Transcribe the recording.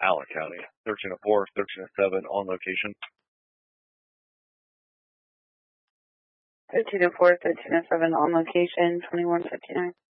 Allen County. 1304, 1307 on location. 1304, 1307 on location, 2159.